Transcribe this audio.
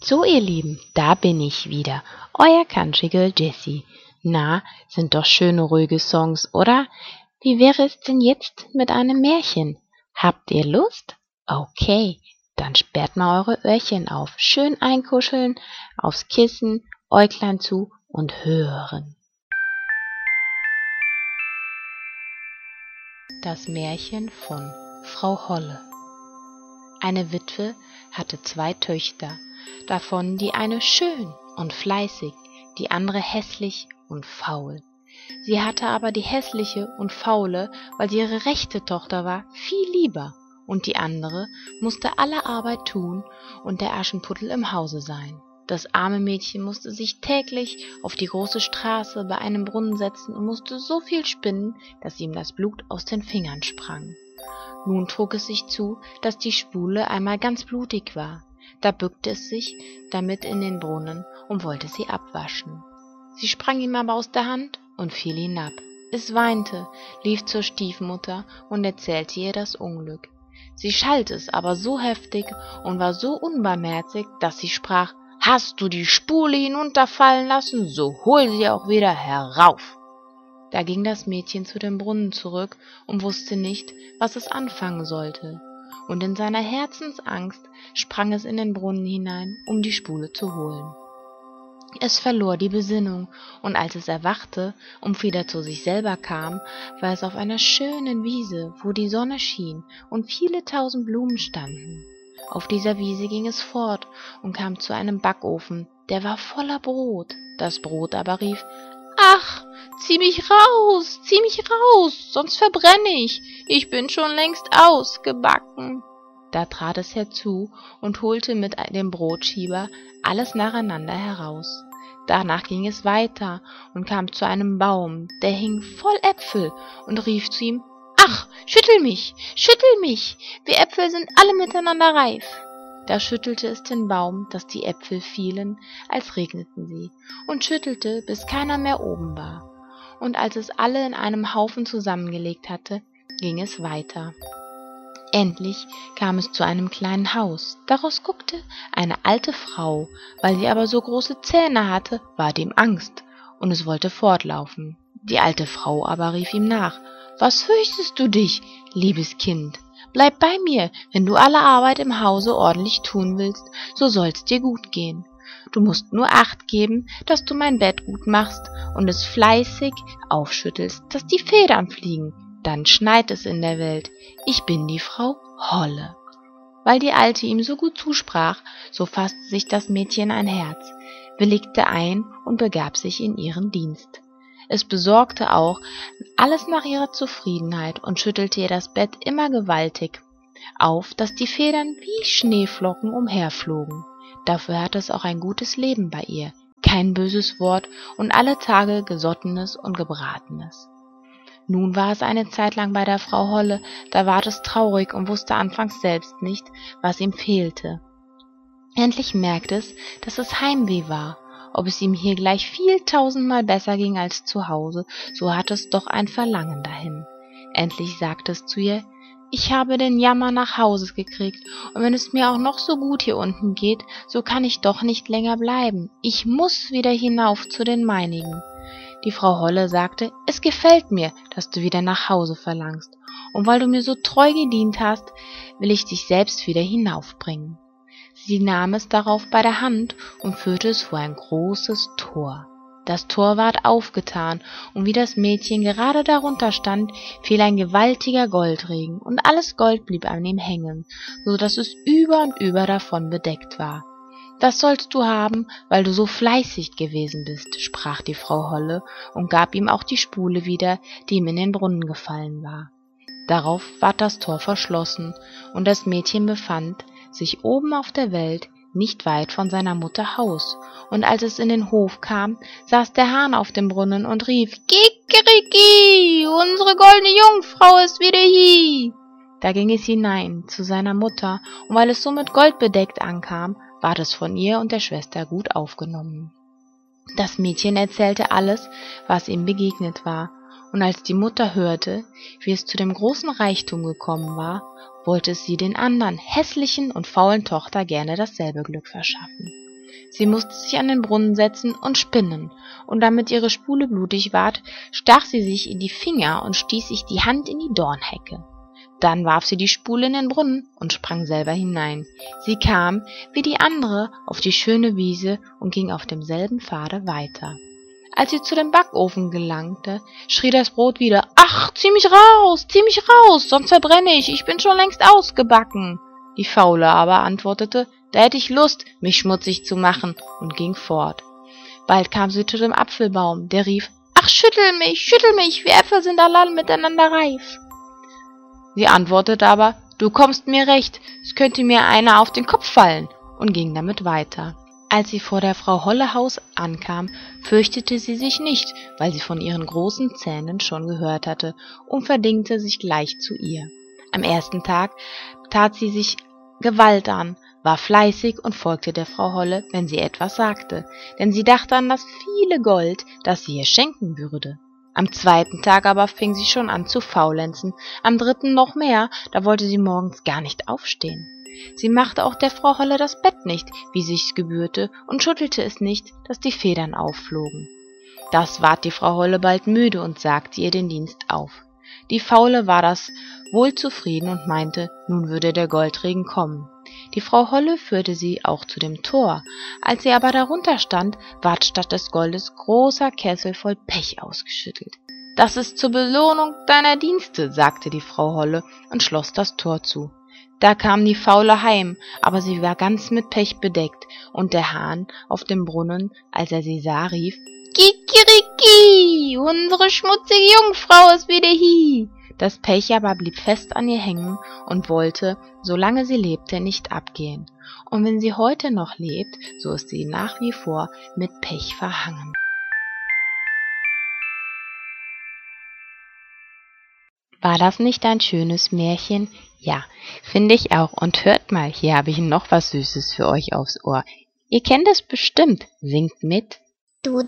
So, ihr Lieben, da bin ich wieder, euer Country Girl Jessie. Na, sind doch schöne, ruhige Songs, oder? Wie wäre es denn jetzt mit einem Märchen? Habt ihr Lust? Okay, dann sperrt mal eure Öhrchen auf, schön einkuscheln, aufs Kissen, Äuglein zu und hören. Das Märchen von Frau Holle. Eine Witwe hatte 2 Töchter, davon die eine schön und fleißig, die andere hässlich und faul. Sie hatte aber die hässliche und faule, weil sie ihre rechte Tochter war, viel lieber, und die andere musste alle Arbeit tun und der Aschenputtel im Hause sein. Das arme Mädchen musste sich täglich auf die große Straße bei einem Brunnen setzen und musste so viel spinnen, dass ihm das Blut aus den Fingern sprang. Nun trug es sich zu, dass die Spule einmal ganz blutig war. Da bückte es sich damit in den Brunnen und wollte sie abwaschen. Sie sprang ihm aber aus der Hand und fiel hinab. Es weinte, lief zur Stiefmutter und erzählte ihr das Unglück. Sie schalt es aber so heftig und war so unbarmherzig, dass sie sprach: »Hast du die Spule hinunterfallen lassen, so hol sie auch wieder herauf!« Da ging das Mädchen zu dem Brunnen zurück und wusste nicht, was es anfangen sollte. Und in seiner Herzensangst sprang es in den Brunnen hinein, um die Spule zu holen. Es verlor die Besinnung, und als es erwachte und wieder zu sich selber kam, war es auf einer schönen Wiese, wo die Sonne schien und viele tausend Blumen standen. Auf dieser Wiese ging es fort und kam zu einem Backofen, der war voller Brot. Das Brot aber rief: »Ach, zieh mich raus, sonst verbrenne ich. Ich bin schon längst ausgebacken.« Da trat es herzu und holte mit dem Brotschieber alles nacheinander heraus. Danach ging es weiter und kam zu einem Baum, der hing voll Äpfel, und rief zu ihm: »Ach, schüttel mich, wir Äpfel sind alle miteinander reif.« Da schüttelte es den Baum, dass die Äpfel fielen, als regneten sie, und schüttelte, bis keiner mehr oben war. Und als es alle in einem Haufen zusammengelegt hatte, ging es weiter. Endlich kam es zu einem kleinen Haus. Daraus guckte eine alte Frau. Weil sie aber so große Zähne hatte, ward ihm Angst, und es wollte fortlaufen. Die alte Frau aber rief ihm nach: »Was fürchtest du dich, liebes Kind? Bleib bei mir, wenn du alle Arbeit im Hause ordentlich tun willst, so soll's dir gut gehen. Du musst nur Acht geben, dass du mein Bett gut machst und es fleißig aufschüttelst, dass die Federn fliegen. Dann schneit es in der Welt. Ich bin die Frau Holle.« Weil die Alte ihm so gut zusprach, so fasste sich das Mädchen ein Herz, willigte ein und begab sich in ihren Dienst. Es besorgte auch alles nach ihrer Zufriedenheit und schüttelte ihr das Bett immer gewaltig auf, dass die Federn wie Schneeflocken umherflogen. Dafür hatte es auch ein gutes Leben bei ihr, kein böses Wort und alle Tage Gesottenes und Gebratenes. Nun war es eine Zeit lang bei der Frau Holle, da ward es traurig und wusste anfangs selbst nicht, was ihm fehlte. Endlich merkte es, dass es Heimweh war. Ob es ihm hier gleich viel tausendmal besser ging als zu Hause, so hatte es doch ein Verlangen dahin. Endlich sagte es zu ihr: »Ich habe den Jammer nach Hause gekriegt, und wenn es mir auch noch so gut hier unten geht, so kann ich doch nicht länger bleiben. Ich muß wieder hinauf zu den meinigen.« Die Frau Holle sagte: »Es gefällt mir, dass du wieder nach Hause verlangst, und weil du mir so treu gedient hast, will ich dich selbst wieder hinaufbringen.« Sie nahm es darauf bei der Hand und führte es vor ein großes Tor. Das Tor ward aufgetan, und wie das Mädchen gerade darunter stand, fiel ein gewaltiger Goldregen, und alles Gold blieb an ihm hängen, so daß es über und über davon bedeckt war. »Das sollst du haben, weil du so fleißig gewesen bist«, sprach die Frau Holle und gab ihm auch die Spule wieder, die ihm in den Brunnen gefallen war. Darauf ward das Tor verschlossen, und das Mädchen befand sich oben auf der Welt, nicht weit von seiner Mutter Haus, und als es in den Hof kam, saß der Hahn auf dem Brunnen und rief: »Kikeriki, unsere goldene Jungfrau ist wieder hie!« Da ging es hinein zu seiner Mutter, und weil es so mit Gold bedeckt ankam, ward es von ihr und der Schwester gut aufgenommen. Das Mädchen erzählte alles, was ihm begegnet war, und als die Mutter hörte, wie es zu dem großen Reichtum gekommen war, wollte sie den anderen hässlichen und faulen Tochter gerne dasselbe Glück verschaffen. Sie musste sich an den Brunnen setzen und spinnen, und damit ihre Spule blutig ward, stach sie sich in die Finger und stieß sich die Hand in die Dornhecke. Dann warf sie die Spule in den Brunnen und sprang selber hinein. Sie kam, wie die andere, auf die schöne Wiese und ging auf demselben Pfade weiter. Als sie zu dem Backofen gelangte, schrie das Brot wieder: »Ach, zieh mich raus, sonst verbrenne ich bin schon längst ausgebacken.« Die Faule aber antwortete: »Da hätte ich Lust, mich schmutzig zu machen«, und ging fort. Bald kam sie zu dem Apfelbaum, der rief: »Ach, schüttel mich, wir Äpfel sind alle miteinander reif.« Sie antwortete aber: »Du kommst mir recht, es könnte mir einer auf den Kopf fallen«, und ging damit weiter. Als sie vor der Frau Holle Haus ankam, fürchtete sie sich nicht, weil sie von ihren großen Zähnen schon gehört hatte, und verdingte sich gleich zu ihr. Am ersten Tag tat sie sich Gewalt an, war fleißig und folgte der Frau Holle, wenn sie etwas sagte, denn sie dachte an das viele Gold, das sie ihr schenken würde. Am zweiten Tag aber fing sie schon an zu faulenzen, am dritten noch mehr, da wollte sie morgens gar nicht aufstehen. Sie machte auch der Frau Holle das Bett nicht, wie sich's gebührte, und schüttelte es nicht, dass die Federn aufflogen. Das ward die Frau Holle bald müde und sagte ihr den Dienst auf. Die Faule war das wohl zufrieden und meinte, nun würde der Goldregen kommen. Die Frau Holle führte sie auch zu dem Tor. Als sie aber darunter stand, ward statt des Goldes großer Kessel voll Pech ausgeschüttet. »Das ist zur Belohnung deiner Dienste«, sagte die Frau Holle und schloss das Tor zu. Da kam die Faule heim, aber sie war ganz mit Pech bedeckt, und der Hahn auf dem Brunnen, als er sie sah, rief: »Kikeriki, unsere schmutzige Jungfrau ist wieder hie!« Das Pech aber blieb fest an ihr hängen und wollte, solange sie lebte, nicht abgehen. Und wenn sie heute noch lebt, so ist sie nach wie vor mit Pech verhangen. War das nicht ein schönes Märchen? Ja, finde ich auch. Und hört mal, hier habe ich noch was Süßes für euch aufs Ohr. Ihr kennt es bestimmt. Singt mit.